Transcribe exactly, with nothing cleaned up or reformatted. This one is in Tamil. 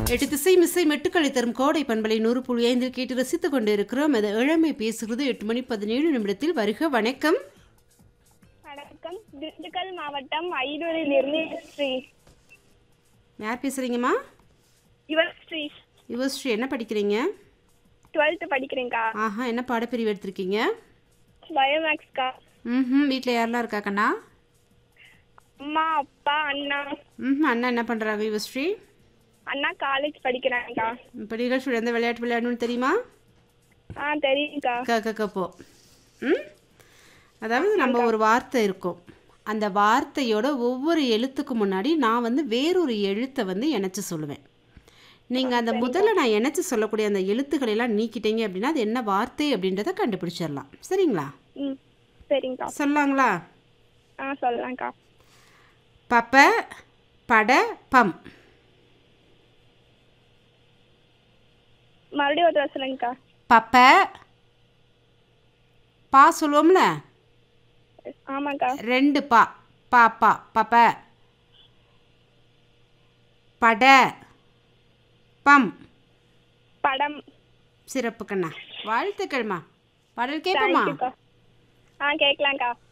எட்டு திசை மிசை மெட்டுக்களை தரும் கோடை பண்பலை நூறு புள்ளி ஐந்தில் கேட்டு ரசித்துக் கொண்டு இருக்கிறோம். அது இளமை பேசுகிறது. எட்டு மணி பதினேழு நிமிடத்தில் வருக. வணக்கம். வணக்கம். திண்டுக்கல் மாவட்டம் ஐநூறிலிருந்து ஸ்ரீ. யார் பேசுறீங்கம்மா? யுவர் ஸ்ரீ. யுவர் ஸ்ரீ. என்ன படிக்கிறீங்க? டுவெல்த்து படிக்கிறேங்க்கா. ஆஹா, என்ன பாடப்பிரிவு எடுத்திருக்கீங்க? பயோமேக்ஸ்க்கா. ம் வீட்டில் யாரெல்லாம் இருக்காக்கண்ணா? அம்மா, அப்பா, அண்ணா. ம் அண்ணா என்ன பண்ணுறாங்க யுவர் ஸ்ரீ? Anna college படிக்கிறாங்கக்கா. இப்போ நிகழ்ச்சியில் எந்த விளையாட்டு விளையாடணும்னு தெரியுமா? ஆ தெரியுங்க்கா. க கப்போ ம் அதாவது நம்ம ஒரு வார்த்தை இருக்கும். அந்த வார்த்தையோட ஒவ்வொரு எழுத்துக்கு முன்னாடி நான் வந்து வேறொரு எழுத்தை வந்து இணைச்சி சொல்லுவேன். நீங்கள் அந்த முதல்ல நான் இணைச்சி சொல்லக்கூடிய அந்த எழுத்துக்களெல்லாம் நீக்கிட்டீங்க அப்படின்னா அது என்ன வார்த்தை அப்படின்றத கண்டுபிடிச்சிடலாம். சரிங்களா? ம் சரிங்கக்கா. சொல்லாங்களா? ஆ சொல்லலாம்க்கா. பப்ப பட பம். மறுபடியும் ஒரு தடவை சொல்லுங்கக்கா. பப்ப பா சொல்லுவோம்ல, ஆமாக்கா. ரெண்டு பா பா பா பப்ப பட பம். படம். சிறப்புக்கண்ணா, வாழ்த்துக்கள்மா. பாடல் கேட்போமா? தேங்க்யூக்கா. ஆ கேட்கலாம்க்கா.